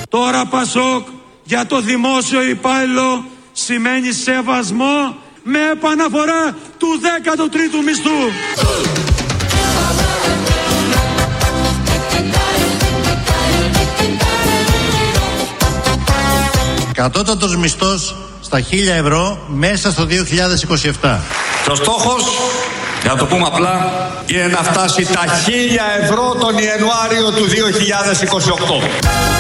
Τώρα Πασόκ για το δημόσιο υπάλληλο σημαίνει σεβασμό με επαναφορά του 13ου μισθού. Κατώτατος μισθός στα 1.000 ευρώ μέσα στο 2027. Και ο στόχος, για να το πούμε απλά, είναι να φτάσει τα 1.000 ευρώ τον Ιανουάριο του 2028.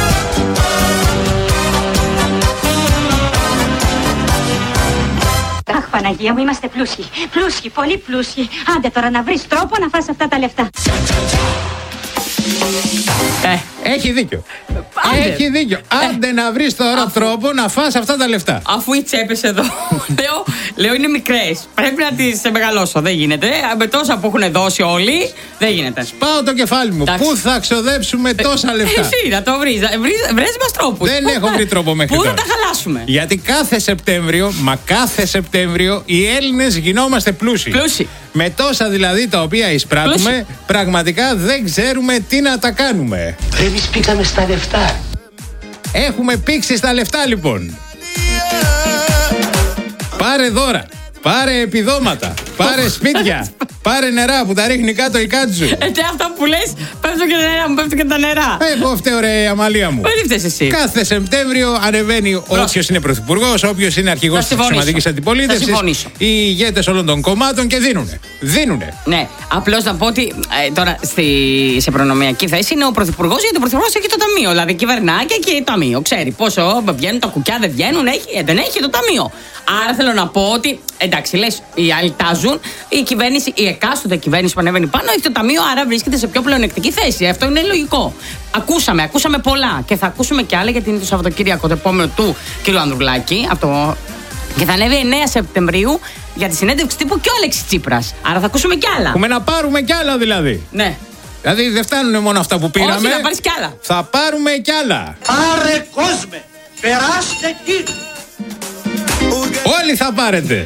Αχ, Παναγία μου, είμαστε πλούσιοι. Πλούσιοι, πολύ πλούσιοι. Άντε τώρα να βρεις τρόπο να φας αυτά τα λεφτά. Έχει δίκιο. Έχει δίκιο. Άντε να βρεις τώρα τρόπο να φας αυτά τα λεφτά. Αφού οι τσέπες εδώ, λέω είναι μικρές. Πρέπει να τις μεγαλώσω. Δεν γίνεται. Με τόσα που έχουν δώσει όλοι, δεν γίνεται. Σπάω το κεφάλι μου. Πού θα ξοδέψουμε τόσα λεφτά? Εσύ να το βρεις. Βρες μας τρόπους. Δεν έχω βρει τρόπο μέχρι τώρα. Πού θα τα χαλάσουμε? Γιατί κάθε Σεπτέμβριο, οι Έλληνες γινόμαστε πλούσιοι. Με τόσα δηλαδή τα οποία εισπράττουμε, πραγματικά δεν ξέρουμε τι να τα κάνουμε. Εμείς πήγαμε στα λεφτά. Έχουμε πήξει στα λεφτά λοιπόν. Πάρε δώρα, πάρε επιδόματα, πάρε σπίτια, πάρε νερά που τα ρίχνει κάτω η Κάτζου. Αυτά που λες, πέφτουν και τα νερά. Εγώ φταίω ρε Αμαλία μου. Δεν φταίς εσύ. Κάθε Σεπτέμβριο ανεβαίνει όποιος είναι πρωθυπουργός, όποιος είναι αρχηγός της Αξιωματικής Αντιπολίτευσης, οι ηγέτες όλων των κομμάτων και δίνουνε. Ναι, απλώς να πω ότι τώρα σε προνομιακή θέση είναι ο πρωθυπουργός, γιατί ο πρωθυπουργός έχει το ταμείο. Δηλαδή κυβερνά και έχει το ταμείο. Ξέρει πόσο βγαίνουν τα κουκιά, δεν βγαίνουν, δεν έχει το ταμείο. Άρα θέλω να πω ότι εντάξει, λες, οι άλλοι τάζουν, η κυβέρνηση, η εκάστοτε κυβέρνηση που ανεβαίνει πάνω έχει το ταμείο, άρα βρίσκεται σε πιο πλεονεκτική θέση. Αυτό είναι λογικό. Ακούσαμε πολλά και θα ακούσουμε κι άλλα, γιατί είναι το Σαββατοκύριακο το επόμενο του κ. Ανδρουλάκη. Και θα ανέβει 9 Σεπτεμβρίου για τη συνέντευξη τύπου και ο Αλέξης Τσίπρας. Άρα θα ακούσουμε κι άλλα. Έχουμε να πάρουμε κι άλλα δηλαδή. Ναι. Δηλαδή δεν φτάνουν μόνο αυτά που πήραμε. Όχι, θα πάρεις κι άλλα. Θα πάρουμε κι άλλα. Πάρε κόσμε, περάστε εκεί. Όλοι θα πάρετε.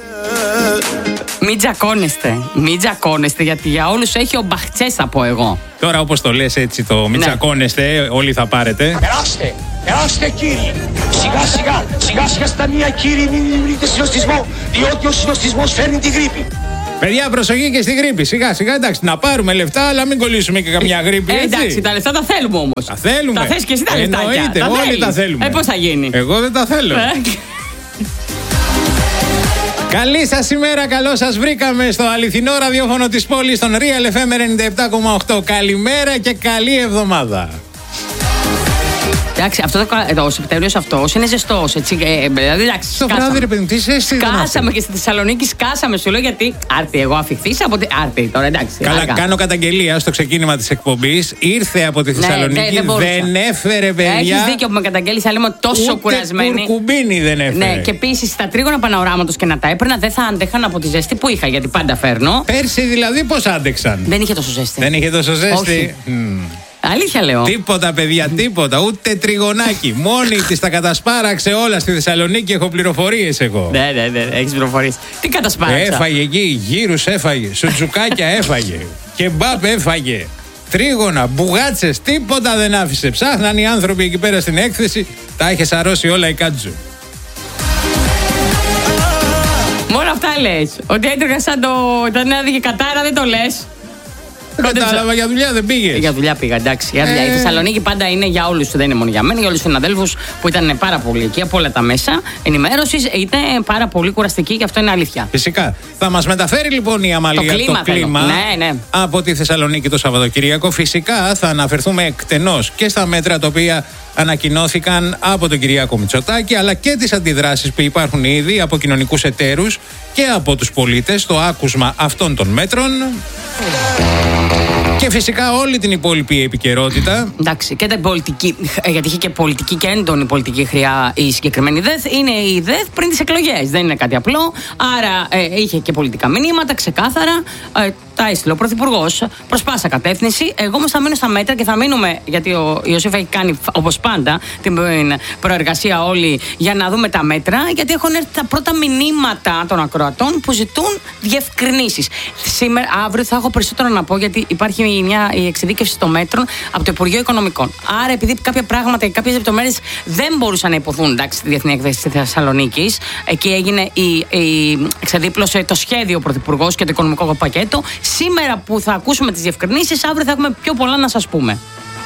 Μην τζακώνεστε, γιατί για όλους έχει ο Μπαχτσές, θα πω εγώ. Τώρα όπως το λες έτσι το μην τζακώνεστε, όλοι θα πάρετε. Περάστε κύριοι. Σιγά σιγά στα μία κύριοι, μην δημιουργείτε συνοστισμό, διότι ο συνοστισμός φέρνει τη γρίπη. Παιδιά, προσοχή και στη γρίπη. Σιγά σιγά, εντάξει, να πάρουμε λεφτά, αλλά μην κολλήσουμε και καμιά γρίπη. Εντάξει, τα λεφτά τα θέλουμε όμως. Τα θέλουμε. Τα θες και εσύ τα λεφτά. Εννοείται, όλοι τα θέλουμε. Πώς θα γίνει? Εγώ δεν τα θέλω. Καλή σας ημέρα, καλώς σας βρήκαμε στο αληθινό ραδιόφωνο της πόλης, στον Real FM 97,8. Καλημέρα και καλή εβδομάδα. Εντάξει, ο Σεπτέμβριος αυτός είναι ζεστός, έτσι. Δηλαδή, εντάξει. Στο βράδυ, ρε παιδί, τι ζέστη. Σκάσαμε και στη Θεσσαλονίκη, σκάσαμε, σου λέω, γιατί άρτη, εγώ αφιχθείς από την. Άρτη, τώρα εντάξει. Καλά, κάνω καταγγελία στο ξεκίνημα της εκπομπής. Ήρθε από τη Θεσσαλονίκη, δεν έφερε, παιδιά. Έχεις δίκιο που με καταγγέλεις, αλλά είμαι τόσο κουρασμένη. Ούτε κουρκουμπίνι δεν έφερε. Ναι, και επίσης τα τρίγωνα πανοράματος και να τα έπαιρνα δεν θα αντέχαν από τη ζέστη που είχα, γιατί πάντα φέρνω. Πέρσι δηλαδή πώς άντεξαν? Δεν είχε τόσο ζέστη. Αλήθεια λέω. Τίποτα, παιδιά, τίποτα. Ούτε τριγωνάκι. Μόνη της τα κατασπάραξε όλα στη Θεσσαλονίκη. Έχω πληροφορίες εγώ. Ναι, έχεις πληροφορίες. Τι κατασπάραξα? Έφαγε εκεί, γύρους έφαγε, σουτζουκάκια έφαγε, κεμπάπ έφαγε, τρίγωνα, μπουγάτσες, τίποτα δεν άφησε. Ψάχναν οι άνθρωποι εκεί πέρα στην έκθεση. Τα είχε σαρώσει όλα η Κάτζου. Μόνο αυτά λες. Ότι έτρωγα σαν τον άδικη κατάρα, δεν το λες. Κατάλαβα, για δουλειά δεν πήγες? Για δουλειά πήγα, εντάξει. Η Θεσσαλονίκη πάντα είναι για όλους, δεν είναι μόνο για μένα, για όλους τους συναδέλφους που ήταν πάρα πολύ εκεί από όλα τα μέσα ενημέρωσης. Ήταν πάρα πολύ κουραστική και αυτό είναι αλήθεια. Φυσικά. Θα μας μεταφέρει λοιπόν η Αμαλία το κλίμα ναι. από τη Θεσσαλονίκη το Σαββατοκύριακο. Φυσικά θα αναφερθούμε εκτενώς και στα μέτρα τα οποία ανακοινώθηκαν από τον Κυριάκο Μητσοτάκη, αλλά και τις αντιδράσεις που υπάρχουν ήδη από κοινωνικούς εταίρους και από τους πολίτες στο άκουσμα αυτών των μέτρων. Και φυσικά όλη την υπόλοιπη επικαιρότητα. Εντάξει, και την πολιτική, γιατί είχε και πολιτική και έντονη πολιτική χρειά η συγκεκριμένη ΔΕΘ. Είναι η ΔΕΘ πριν τις εκλογές, δεν είναι κάτι απλό. Άρα είχε και πολιτικά μηνύματα, ξεκάθαρα. τα έστειλε ο Πρωθυπουργός προς πάσα κατεύθυνση. Εγώ όμως θα μείνω στα μέτρα και θα μείνουμε, γιατί ο Ιωσήφ έχει κάνει όπως πάντα την προεργασία όλοι για να δούμε τα μέτρα, γιατί έχουν έρθει τα πρώτα μηνύματα των ακροατών που ζητούν διευκρινήσεις. Σήμερα, αύριο θα έχω περισσότερο να πω, γιατί υπάρχει η εξειδίκευση των μέτρων από το Υπουργείο Οικονομικών. Άρα, επειδή κάποια πράγματα και κάποιες λεπτομέρειες δεν μπορούσαν να υποθούν, εντάξει, στη Διεθνή Έκθεση της Θεσσαλονίκης, εκεί έγινε εξεδίπλωσε το σχέδιο ο Πρωθυπουργός και το οικονομικό πακέτο. Σήμερα που θα ακούσουμε τις διευκρινήσεις, αύριο θα έχουμε πιο πολλά να σας πούμε.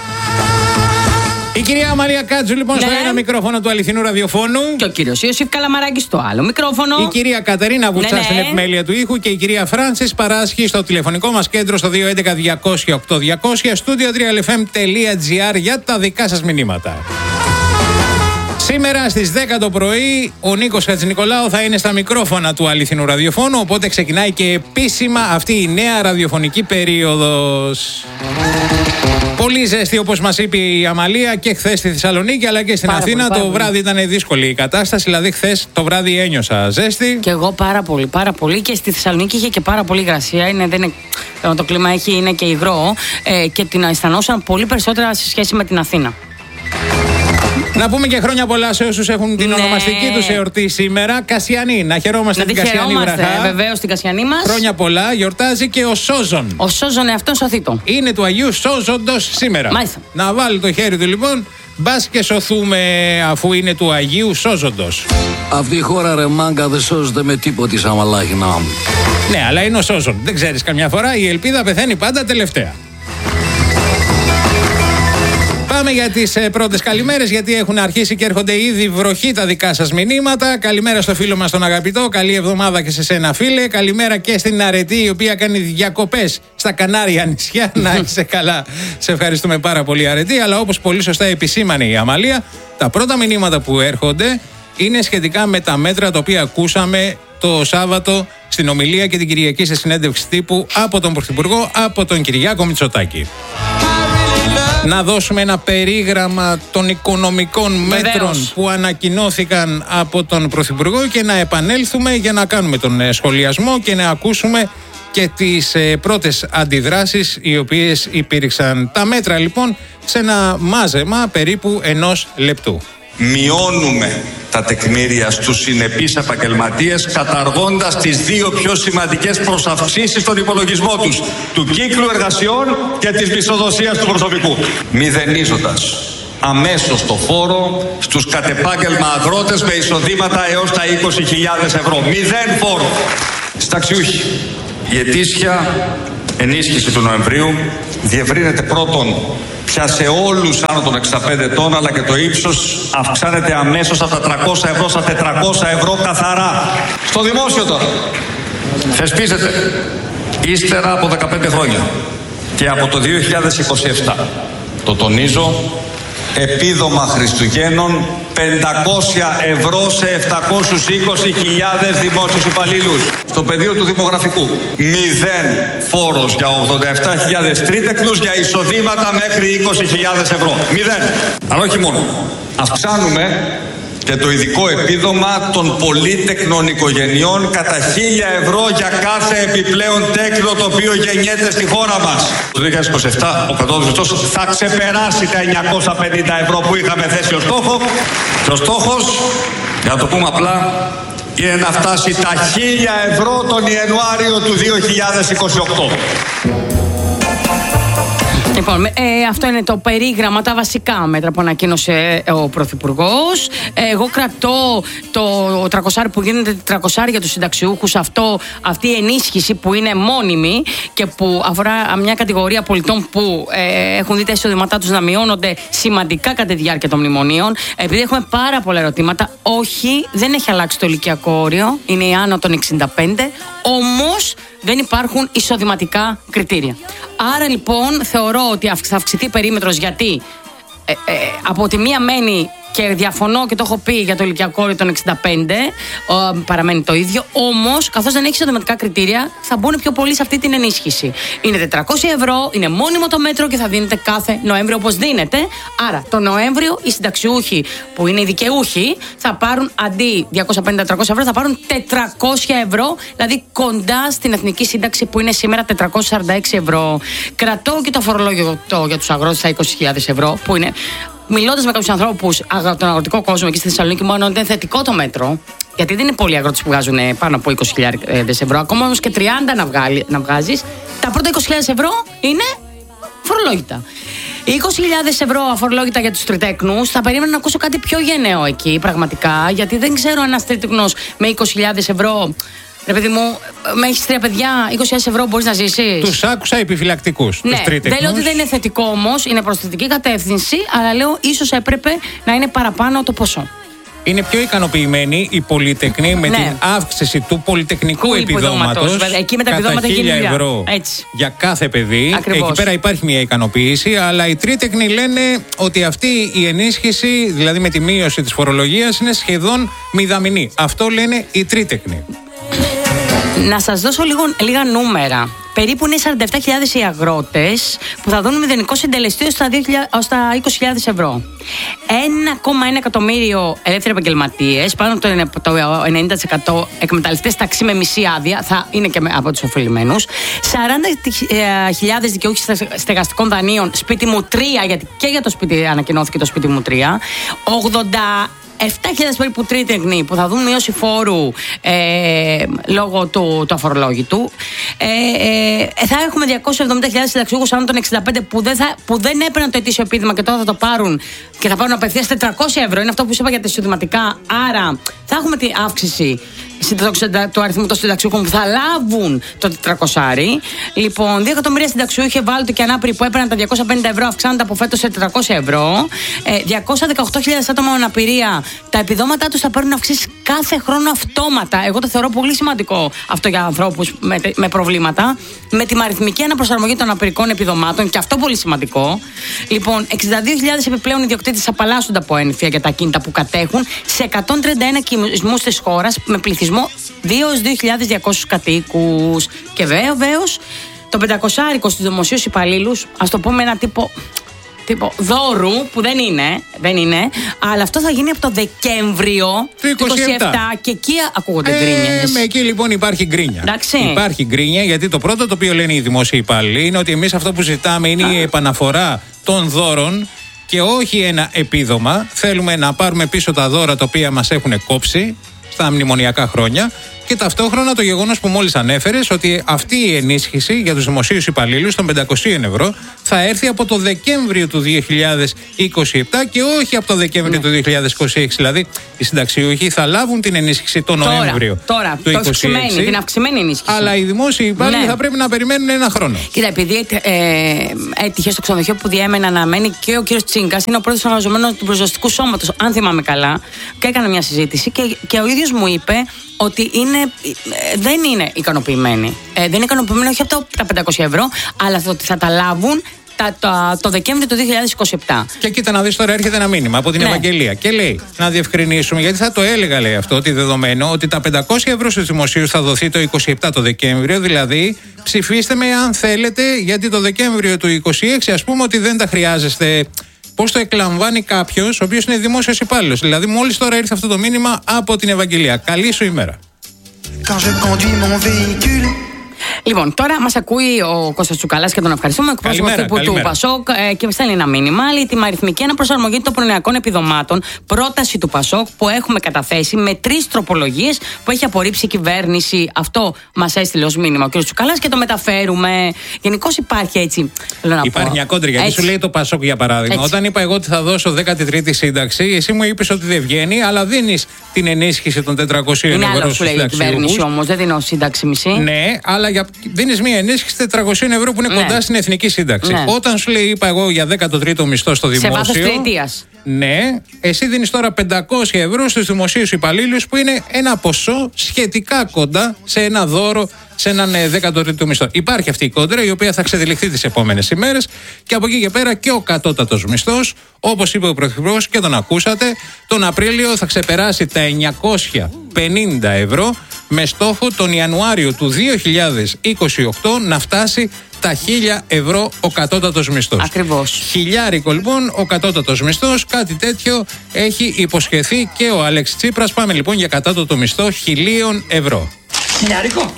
Η κυρία Αμαλία Κάτζου λοιπόν στο ένα μικρόφωνο του αληθινού ραδιοφώνου. Και ο κύριος Ιωσήφ Καλαμαράκης στο άλλο μικρόφωνο. Η κυρία Κατερίνα Βουτσά στην επιμέλεια του ήχου και η κυρία Φράνσις Παράσχη στο τηλεφωνικό μας κέντρο στο 211-200-8200 studio3lfm.gr για τα δικά σας μηνύματα. Σήμερα στις 10 το πρωί ο Νίκος Χατζηνικολάου θα είναι στα μικρόφωνα του αληθινού ραδιοφώνου, οπότε ξεκινάει και επίσημα αυτή η νέα ραδιοφωνική περίοδος. Πολύ ζέστη όπως μας είπε η Αμαλία και χθες στη Θεσσαλονίκη αλλά και στην Αθήνα. Το βράδυ ήταν δύσκολη η κατάσταση, δηλαδή χθες το βράδυ ένιωσα ζέστη. Και εγώ πάρα πολύ και στη Θεσσαλονίκη είχε και πάρα πολύ υγρασία. Το κλίμα είναι και υγρό και την αισθανόσαν πολύ περισσότερα σε σχέση με την Αθήνα. Να πούμε και χρόνια πολλά σε όσους έχουν την ονομαστική τους εορτή σήμερα. Κασιανή, να χαιρόμαστε την Κασιανή βραχά. Βεβαίως την Κασιανή μας. Χρόνια πολλά, γιορτάζει και ο Σόζον. Ο Σόζον εαυτόν σωθήτων. Είναι του Αγίου Σόζοντος σήμερα. Μάλιστα. Να βάλει το χέρι του λοιπόν, μπας και σωθούμε αφού είναι του Αγίου Σόζοντος. Αυτή η χώρα ρε μάγκα δεν σώζεται με τίποτη σαν μαλάχινα. Ναι, αλλά είναι ο Σόζον. Δεν ξέρεις, καμιά φορά η ελπίδα πεθαίνει πάντα τελευταία. Πάμε για τις πρώτες καλημέρες, γιατί έχουν αρχίσει και έρχονται ήδη βροχή τα δικά σας μηνύματα. Καλημέρα στο φίλο μας τον αγαπητό, καλή εβδομάδα και σε σένα φίλε. Καλημέρα και στην Αρετή, η οποία κάνει διακοπές στα Κανάρια νησιά. Να είσαι καλά. Σε ευχαριστούμε πάρα πολύ Αρετή. Αλλά όπως πολύ σωστά επισήμανε η Αμαλία, τα πρώτα μηνύματα που έρχονται είναι σχετικά με τα μέτρα τα οποία ακούσαμε το Σάββατο στην ομιλία και την Κυριακή σε συνέντευξη τύπου από τον Πρωθυπουργό, από τον Κυριάκο Μητσοτάκη. Να δώσουμε ένα περίγραμμα των οικονομικών μέτρων που ανακοινώθηκαν από τον Πρωθυπουργό και να επανέλθουμε για να κάνουμε τον σχολιασμό και να ακούσουμε και τις πρώτες αντιδράσεις οι οποίες υπήρξαν. Τα μέτρα λοιπόν σε ένα μάζεμα περίπου 1 λεπτού. Μειώνουμε τα τεκμήρια στους συνεπείς επαγγελματίες, καταργώντας τις 2 πιο σημαντικές προσαυξήσεις στον υπολογισμό τους, του κύκλου εργασιών και της μισθοδοσίας του προσωπικού. Μηδενίζοντας αμέσως το φόρο στους κατεπάγγελμα αγρότες με εισοδήματα έως τα 20.000 ευρώ. 0 φόρο. Συνταξιούχοι. Η ετήσια ενίσχυση του Νοεμβρίου διευρύνεται πρώτον πια σε όλους άνω των 65 ετών, αλλά και το ύψος αυξάνεται αμέσως από τα 300 ευρώ στα 400 ευρώ καθαρά. Στο δημόσιο τώρα θεσπίζεται ύστερα από 15 χρόνια και από το 2027, το τονίζω, επίδομα Χριστουγέννων 500 ευρώ σε 720.000 δημόσιους υπαλλήλους. Στο πεδίο του δημογραφικού 0 φόρος για 87.000 τρίτεκλους για εισοδήματα μέχρι 20.000 ευρώ. 0. Αλλά όχι μόνο. Αυξάνουμε και το ειδικό επίδομα των πολύτεκνων οικογενειών κατά 1.000 ευρώ για κάθε επιπλέον τέκνο το οποίο γεννιέται στη χώρα μας. Το 2027 ο κατώτατος μισθός θα ξεπεράσει τα 950 ευρώ που είχαμε θέσει ως στόχο. Και ο στόχος, για να το πούμε απλά, είναι να φτάσει τα 1.000 ευρώ τον Ιανουάριο του 2028. Λοιπόν, αυτό είναι το περίγραμμα, τα βασικά μέτρα που ανακοίνωσε ο Πρωθυπουργός. Εγώ κρατώ το 300 που γίνεται 300 για τους συνταξιούχους, αυτή η ενίσχυση που είναι μόνιμη και που αφορά μια κατηγορία πολιτών που έχουν δει τα εισοδήματά τους να μειώνονται σημαντικά κατά τη διάρκεια των μνημονίων. Επειδή έχουμε πάρα πολλά ερωτήματα, όχι, δεν έχει αλλάξει το ηλικιακό όριο, είναι άνω των 65, όμως δεν υπάρχουν εισοδηματικά κριτήρια. Άρα λοιπόν θεωρώ ότι θα αυξηθεί η περίμετρος, γιατί από τη μία μένει Και διαφωνώ και το έχω πει για το ηλικιακό όριο των 65, παραμένει το ίδιο. Όμως, καθώς δεν έχει συνταγματικά κριτήρια, θα μπουν πιο πολύ σε αυτή την ενίσχυση. Είναι 400 ευρώ, είναι μόνιμο το μέτρο και θα δίνεται κάθε Νοέμβριο όπως δίνεται. Άρα, το Νοέμβριο οι συνταξιούχοι που είναι οι δικαιούχοι θα πάρουν αντί 250-400 ευρώ, θα πάρουν 400 ευρώ, δηλαδή κοντά στην εθνική σύνταξη που είναι σήμερα 446 ευρώ. Κρατώ και το φορολόγιο για τους αγρότες στα 20.000 ευρώ, που είναι. Μιλώντας με κάποιους ανθρώπους, τον αγροτικό κόσμο εκεί στη Θεσσαλονίκη, μόνο ότι είναι θετικό το μέτρο. Γιατί δεν είναι πολλοί αγρότες που βγάζουν πάνω από 20.000 ευρώ. Ακόμα όμως και 30 να βγάζεις, τα πρώτα 20.000 ευρώ είναι φορολόγητα. 20.000 ευρώ αφορολόγητα για τους τριτέκνους. Θα περίμενα να ακούσω κάτι πιο γενναίο εκεί, πραγματικά. Γιατί δεν ξέρω ένας τρίτεκνος με 20.000 ευρώ. Ρε παιδί μου, με έχεις 3 παιδιά, 20.000 ευρώ μπορείς να ζήσεις. Τους άκουσα επιφυλακτικούς. Ναι, δεν λέω ότι δεν είναι θετικό όμως, είναι προς θετική κατεύθυνση, αλλά λέω ίσως έπρεπε να είναι παραπάνω το ποσό. Είναι πιο ικανοποιημένοι οι πολυτεχνοί με την αύξηση του πολυτεχνικού επιδόματος. Εκεί με τα επιδόματα γίνει 1.000 ευρώ για κάθε παιδί. Ακριβώς. Εκεί πέρα υπάρχει μια ικανοποίηση, αλλά οι τρίτεχνοι λένε ότι αυτή η ενίσχυση, δηλαδή με τη μείωση της φορολογίας, είναι σχεδόν μηδαμινή. Αυτό λένε οι τρίτεχνοι. Να σας δώσω λίγα νούμερα. Περίπου είναι 47.000 οι αγρότες που θα δουν μηδενικό συντελεστή ως τα 20.000 ευρώ. 1,1 εκατομμύριο ελεύθεροι επαγγελματίες, πάνω από το 90% εκμεταλλευτές ταξί με μισή άδεια, θα είναι και από τους ωφελημένους. 40.000 δικαιούχοι στεγαστικών δανείων, σπίτι μου 3, γιατί και για το σπίτι ανακοινώθηκε το σπίτι μου 3. 7.000 περίπου τρίτεχνοι που θα δουν μείωση φόρου λόγω του αφορολόγητου. Θα έχουμε 270.000 συνταξιούχους άνω των 65 που δεν έπαιρναν το ετήσιο επίδομα και τώρα θα το πάρουν και θα πάρουν απευθείας 400 ευρώ. Είναι αυτό που σου είπα για τα εισοδηματικά. Άρα θα έχουμε την αύξηση του αριθμού των συνταξιούχων που θα λάβουν το 400. Λοιπόν, 2 εκατομμύρια συνταξιούχοι ευάλωτοι και ανάπηροι που έπαιρναν τα 250 ευρώ αυξάνονται από φέτος σε 400 ευρώ. 218.000 άτομα με αναπηρία, τα επιδόματά τους θα παίρνουν αυξήσεις κάθε χρόνο αυτόματα. Εγώ το θεωρώ πολύ σημαντικό αυτό για ανθρώπους με προβλήματα. Με τη αριθμική αναπροσαρμογή των αναπηρικών επιδομάτων, και αυτό πολύ σημαντικό. Λοιπόν, 62.000 επιπλέον ιδιοκτήτες απαλλάσσονται από ένφια για τα ακίνητα που κατέχουν σε 131 οικισμούς της χώρας με πληθυσμό 2.200 κατοίκους. Και βέβαιως το 500 στους δημοσίους υπαλλήλους, ας το πούμε ένα τύπο δώρου, που δεν είναι, αλλά αυτό θα γίνει από το Δεκέμβριο του 27 και εκεί ακούγονται γκρίνιες. Εκεί λοιπόν υπάρχει γκρίνια. Υπάρχει γκρίνια, γιατί το πρώτο το οποίο λένε οι δημόσιοι υπάλληλοι είναι ότι εμείς αυτό που ζητάμε είναι η επαναφορά των δώρων και όχι ένα επίδομα. Θέλουμε να πάρουμε πίσω τα δώρα τα οποία μας έχουν κόψει στα μνημονιακά χρόνια. Και ταυτόχρονα το γεγονός που μόλις ανέφερες, ότι αυτή η ενίσχυση για τους δημοσίους υπαλλήλους των 500 ευρώ θα έρθει από το Δεκέμβριο του 2027 και όχι από το Δεκέμβριο του 2026. Δηλαδή οι συνταξιούχοι θα λάβουν την ενίσχυση τον Νοέμβριο του 2026. Την αυξημένη ενίσχυση. Αλλά οι δημόσιοι υπάλληλοι θα πρέπει να περιμένουν ένα χρόνο. Κοίτα, επειδή έτυχε στο ξενοδοχείο που διέμενα να μένει και ο κύριος Τσίνκας, είναι ο πρόεδρος του Εργαζομένου του Προσδοστικού Σώματος, αν θυμάμαι καλά, και έκανα μια συζήτηση και ο ίδιος μου είπε ότι δεν είναι ικανοποιημένοι. Δεν είναι ικανοποιημένοι όχι από τα 500 ευρώ, αλλά ότι θα τα λάβουν το Δεκέμβριο του 2027. Και κοίτα να δεις, τώρα έρχεται ένα μήνυμα από την Ευαγγελία και λέει να διευκρινίσουμε, γιατί θα το έλεγα, λέει αυτό, ότι δεδομένο ότι τα 500 ευρώ στους δημοσίους θα δοθεί το 27 το Δεκέμβριο, δηλαδή ψηφίστε με αν θέλετε, γιατί το Δεκέμβριο του 26 ας πούμε ότι δεν τα χρειάζεστε. Πώς το εκλαμβάνει κάποιος ο οποίος είναι δημόσιος υπάλληλος? Δηλαδή μόλις τώρα ήρθε αυτό το μήνυμα από την Ευαγγελία. Καλή σου ημέρα. Λοιπόν, τώρα μας ακούει ο Κώστας Τσουκαλάς και τον ευχαριστούμε, εκπρόσωπο τύπου του Πασόκ, και μας στέλνει ένα μήνυμα. Λέει: τη αριθμική αναπροσαρμογή των προνοιακών επιδομάτων, πρόταση του Πασόκ που έχουμε καταθέσει με 3 τροπολογίες που έχει απορρίψει η κυβέρνηση. Αυτό μας έστειλε ως μήνυμα ο κ. Τσουκαλάς και το μεταφέρουμε. Γενικώς υπάρχει έτσι. Υπάρχει μια κόντρη, γιατί σου λέει το Πασόκ για παράδειγμα. Έτσι. Όταν είπα εγώ ότι θα δώσω 13η σύνταξη, εσύ μου είπες ότι δεν βγαίνει, αλλά δίνεις την ενίσχυση των 400 ευρώ. Είναι άλλο που λέει η κυβέρνηση όμως, δεν δίνω σύνταξη μισή. Ναι, αλλά δίνεις μια ενίσχυση 400 ευρώ που είναι κοντά στην εθνική σύνταξη. Ναι. Όταν σου λέει, είπα εγώ για 13ο μισθό στο δημόσιο. Σε βάθος τριετίας. Ναι, εσύ δίνεις τώρα 500 ευρώ στους δημοσίους υπαλλήλους, που είναι ένα ποσό σχετικά κοντά σε ένα δώρο σε έναν 13ο μισθό. Υπάρχει αυτή η κόντρα, η οποία θα ξεδιληχθεί τις επόμενες ημέρες, και από εκεί και πέρα και ο κατώτατος μισθός, όπως είπε ο Πρωθυπουργός και τον ακούσατε, τον Απρίλιο θα ξεπεράσει τα 950 ευρώ, με στόχο τον Ιανουάριο του 2028 να φτάσει τα 1.000 ευρώ ο κατώτατος μισθός. Ακριβώς. Χιλιάρικο λοιπόν ο κατώτατος μισθός, κάτι τέτοιο έχει υποσχεθεί και ο Αλέξης Τσίπρας. Πάμε λοιπόν για κατώτατο μισθό 1.000 ευρώ. Χιλιάρικο.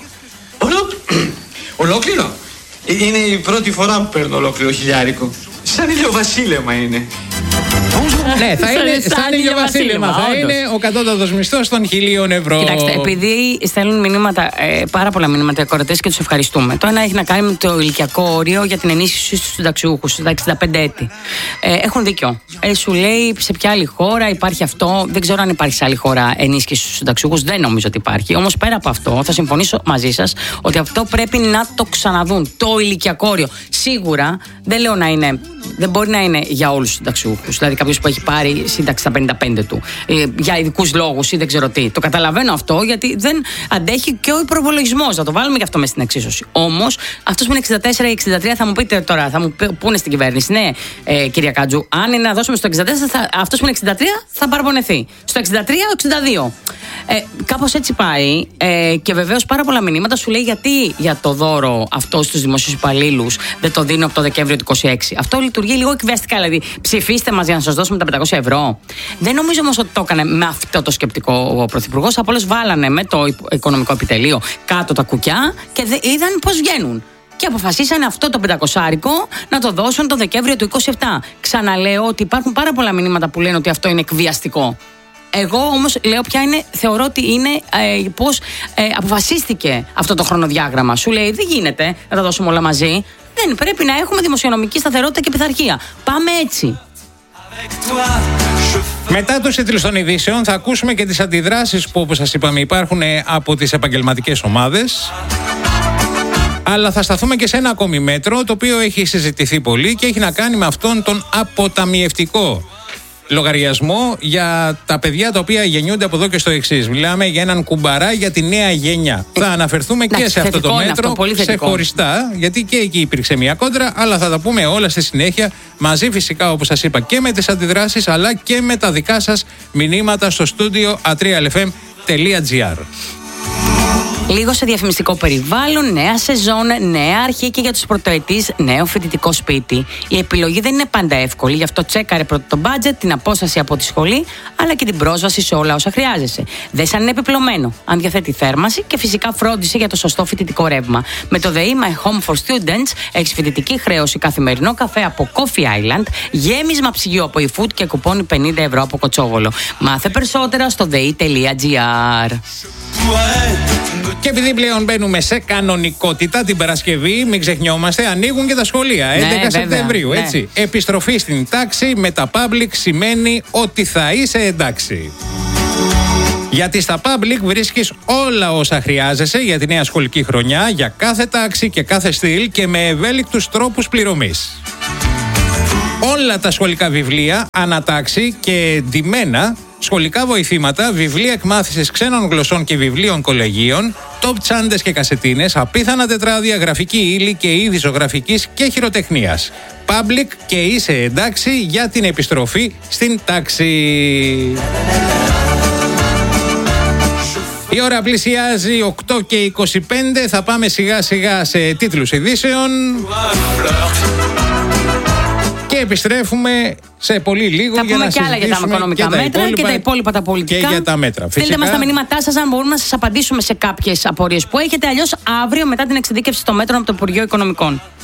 Ολόκληρο. Είναι η πρώτη φορά που παίρνω ολόκληρο χιλιάρικο. Σαν ηλιοβασίλεμα είναι. Ναι, θα είναι σαν ηλιοβασίλεμα. Θα είναι ο κατώτατος μισθός των 1.000 ευρώ. Κοιτάξτε, επειδή στέλνουν μηνύματα, πάρα πολλά μηνύματα οι ακροατές και τους ευχαριστούμε. Το ένα έχει να κάνει με το ηλικιακό όριο για την ενίσχυση στους συνταξιούχους, στα 65 έτη. Έχουν δίκιο. Σου λέει σε ποια άλλη χώρα υπάρχει αυτό. Δεν ξέρω αν υπάρχει σε άλλη χώρα ενίσχυση στους συνταξιούχους. Δεν νομίζω ότι υπάρχει. Όμως πέρα από αυτό, θα συμφωνήσω μαζί σας ότι αυτό πρέπει να το ξαναδούν. Το ηλικιακό όριο. Σίγουρα δεν λέω να είναι. Δεν μπορεί να είναι για όλους τους συνταξιούχους. Δηλαδή, κάποιος που έχει πάρει σύνταξη στα 55 του, για ειδικούς λόγους ή δεν ξέρω τι. Το καταλαβαίνω αυτό, γιατί δεν αντέχει και ο υπολογισμός. Να το βάλουμε και αυτό μέσα στην εξίσωση. Όμως, αυτός που είναι 64 ή 63, θα μου πείτε τώρα, θα μου πούνε στην κυβέρνηση, ναι, κυρία Κάτζου, αν είναι να δώσουμε στο 64, αυτός που είναι 63 θα παραπονεθεί. Στο 63, ο 62. Κάπως έτσι πάει. Και βεβαίως πάρα πολλά μηνύματα σου λέει γιατί για το δώρο αυτό στους δημοσίους υπαλλήλους δεν το δίνω από το Δεκέμβριο του 26. Αυτό λειτουργεί λίγο εκβιαστικά. Δηλαδή, ψηφίστε μας για να σας δώσουμε τα 500 ευρώ. Δεν νομίζω όμως ότι το έκανε με αυτό το σκεπτικό ο Πρωθυπουργός. Απλώς βάλανε με το οικονομικό επιτελείο κάτω τα κουκιά και είδαν πώς βγαίνουν. Και αποφασίσανε αυτό το 500άρικο να το δώσουν το Δεκέμβριο του 27. Ξαναλέω ότι υπάρχουν πάρα πολλά μηνύματα που λένε ότι αυτό είναι εκβιαστικό. Εγώ όμως λέω ποια είναι, θεωρώ ότι είναι πώς αποφασίστηκε αυτό το χρονοδιάγραμμα. Σου λέει δεν γίνεται να τα δώσουμε όλα μαζί. Δεν πρέπει να έχουμε δημοσιονομική σταθερότητα και πειθαρχία. Πάμε έτσι. Μετά τους τίτλους των ειδήσεων θα ακούσουμε και τις αντιδράσεις που, όπως σας είπαμε, υπάρχουν από τις επαγγελματικές ομάδες. Αλλά θα σταθούμε και σε ένα ακόμη μέτρο, το οποίο έχει συζητηθεί πολύ και έχει να κάνει με αυτόν τον αποταμιευτικό λογαριασμό για τα παιδιά τα οποία γεννιούνται από εδώ και στο εξής. Μιλάμε για έναν κουμπαρά για τη νέα γενιά. Θα αναφερθούμε και σε αυτό το μέτρο ξεχωριστά, γιατί και εκεί υπήρξε μια κόντρα, αλλά θα τα πούμε όλα στη συνέχεια, μαζί φυσικά, όπως σας είπα, και με τις αντιδράσεις, αλλά και με τα δικά σας μηνύματα στο στούντιο atrialfm.gr. Λίγο σε διαφημιστικό περιβάλλον, νέα σεζόν, νέα αρχή και για τους πρωτοετής, νέο φοιτητικό σπίτι. Η επιλογή δεν είναι πάντα εύκολη, γι' αυτό τσέκαρε πρώτα το budget, την απόσταση από τη σχολή, αλλά και την πρόσβαση σε όλα όσα χρειάζεσαι. Δες αν είναι επιπλωμένο, αν διαθέτει θέρμανση και φυσικά φρόντισε για το σωστό φοιτητικό ρεύμα. Με το ΔΕΗ My Home for Students έχεις φοιτητική χρέωση, καθημερινό καφέ από Coffee Island, γέμισμα ψυγείου από eFood και κουπόνι 50 ευρώ από Κοτσόβολο. Μάθε περισσότερα στο dei.gr. Και επειδή πλέον μπαίνουμε σε κανονικότητα την Παρασκευή, μην ξεχνιόμαστε, ανοίγουν και τα σχολεία. 11 Σεπτεμβρίου, έτσι. Επιστροφή στην τάξη με τα public σημαίνει ότι θα είσαι εντάξει. Γιατί στα public βρίσκεις όλα όσα χρειάζεσαι για τη νέα σχολική χρονιά, για κάθε τάξη και κάθε στυλ και με ευέλικτους τρόπους πληρωμής. Όλα τα σχολικά βιβλία, ανατάξει και ντυμένα, σχολικά βοηθήματα, βιβλία εκμάθησης ξένων γλωσσών και βιβλίων κολεγίων, top τσάντες και κασετίνες, απίθανα τετράδια, γραφική ύλη και είδη ζωγραφικής και χειροτεχνίας. Public και είσαι εντάξει για την επιστροφή στην τάξη. Η ώρα πλησιάζει 8 και 25, θα πάμε σιγά σιγά σε τίτλους ειδήσεων. Και επιστρέφουμε σε πολύ λίγο θα για να συζητήσουμε και άλλα για τα οικονομικά μέτρα και τα υπόλοιπα τα πολιτικά. Και για τα μέτρα. Στείλτε μας τα μηνύματά σας, αν μπορούμε να σας απαντήσουμε σε κάποιες απορίες που έχετε. Αλλιώς αύριο μετά την εξειδίκευση των μέτρων από το Υπουργείο Οικονομικών.